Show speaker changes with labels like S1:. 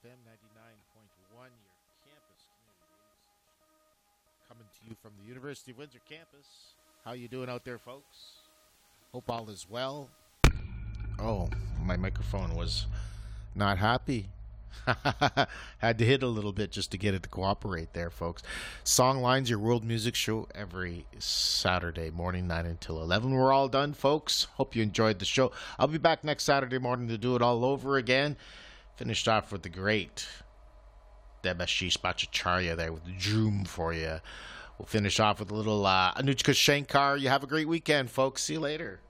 S1: FM 99.1, your campus community radio station. Coming to you from the University of Windsor campus. How you doing out there, folks? Hope all is well. Oh, my microphone was not happy. Had to hit a little bit just to get it to cooperate there, folks. Songlines, your world music show every Saturday morning, 9 until 11. We're all done, folks. Hope you enjoyed the show. I'll be back next Saturday morning to do it all over again. Finished off with the great Debashish Bhattacharya there with the Joom for you. We'll finish off with a little Anushka Shankar. You have a great weekend, folks. See you later.